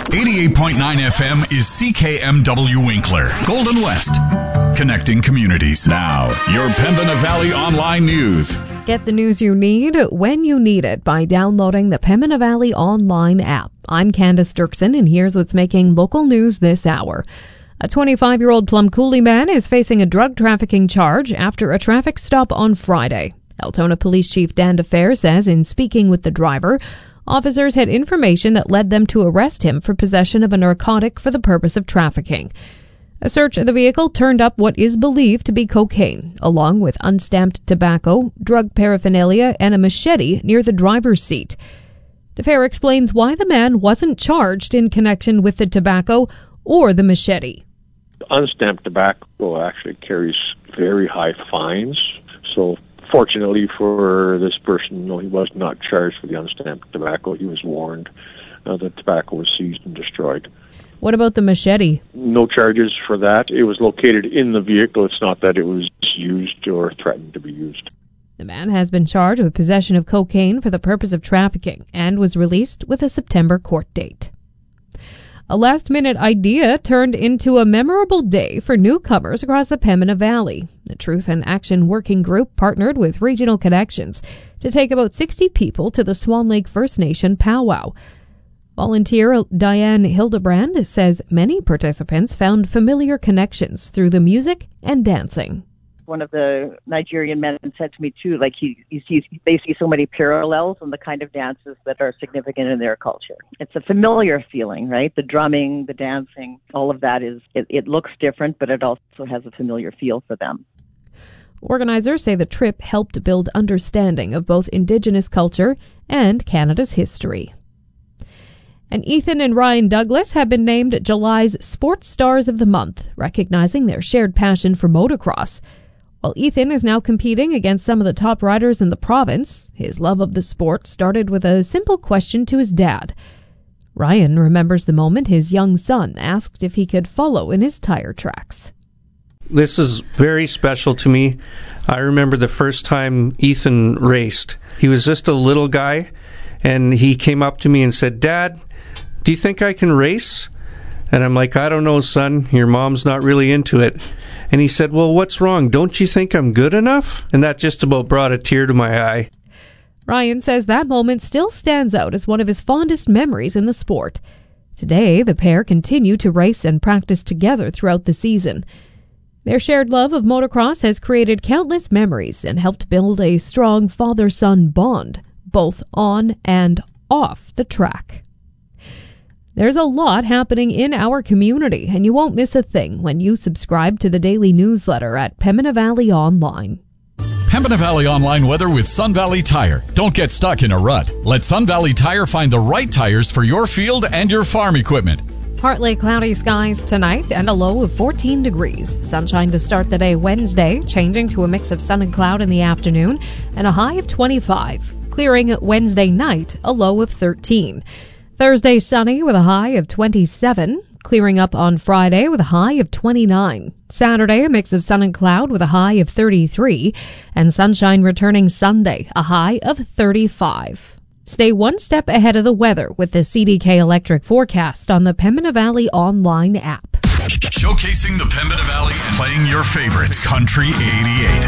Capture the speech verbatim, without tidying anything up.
eighty-eight point nine F M is C K M W Winkler, Golden West, connecting communities. Now, your Pembina Valley Online News. Get the news you need when you need it by downloading the Pembina Valley Online app. I'm Candace Dirksen, and here's what's making local news this hour. A twenty-five-year-old Plum Coulee man is facing a drug trafficking charge after a traffic stop on Friday. Altona Police Chief Dan DeFair says in speaking with the driver, officers had information that led them to arrest him for possession of a narcotic for the purpose of trafficking. A search of the vehicle turned up what is believed to be cocaine, along with unstamped tobacco, drug paraphernalia, and a machete near the driver's seat. DeFair explains why the man wasn't charged in connection with the tobacco or the machete. Unstamped tobacco actually carries very high fines, so fortunately for this person, no, he was not charged for the unstamped tobacco. He was warned. Uh, the tobacco was seized and destroyed. What about the machete? No charges for that. It was located in the vehicle. It's not that it was used or threatened to be used. The man has been charged with possession of cocaine for the purpose of trafficking and was released with a September court date. A last-minute idea turned into a memorable day for newcomers across the Pembina Valley. The Truth and Action Working Group partnered with Regional Connections to take about sixty people to the Swan Lake First Nation powwow. Volunteer Diane Hildebrand says many participants found familiar connections through the music and dancing. One of the Nigerian men said to me, too, like he, he sees, they see so many parallels in the kind of dances that are significant in their culture. It's a familiar feeling, right? The drumming, the dancing, all of that is, it, it looks different, but it also has a familiar feel for them. Organizers say the trip helped build understanding of both Indigenous culture and Canada's history. And Ethan and Ryan Douglas have been named July's Sports Stars of the Month, recognizing their shared passion for motocross. While Ethan is now competing against some of the top riders in the province, his love of the sport started with a simple question to his dad. Ryan remembers the moment his young son asked if he could follow in his tire tracks. This is very special to me. I remember the first time Ethan raced. He was just a little guy, and he came up to me and said, "Dad, do you think I can race?" And I'm like, "I don't know, son. Your mom's not really into it." And he said, "Well, what's wrong? Don't you think I'm good enough?" And that just about brought a tear to my eye. Ryan says that moment still stands out as one of his fondest memories in the sport. Today, the pair continue to race and practice together throughout the season. Their shared love of motocross has created countless memories and helped build a strong father-son bond, both on and off the track. There's a lot happening in our community, and you won't miss a thing when you subscribe to the daily newsletter at Pembina Valley Online. Pembina Valley Online weather with Sun Valley Tire. Don't get stuck in a rut. Let Sun Valley Tire find the right tires for your field and your farm equipment. Partly cloudy skies tonight and a low of fourteen degrees. Sunshine to start the day Wednesday, changing to a mix of sun and cloud in the afternoon, and a high of twenty-five. Clearing Wednesday night, a low of thirteen. Thursday sunny with a high of twenty-seven. Clearing up on Friday with a high of twenty-nine. Saturday, a mix of sun and cloud with a high of thirty-three. And sunshine returning Sunday, a high of thirty-five. Stay one step ahead of the weather with the C D K Electric forecast on the Pembina Valley Online app. Showcasing the Pembina Valley and playing your favorites. Country eighty-eight.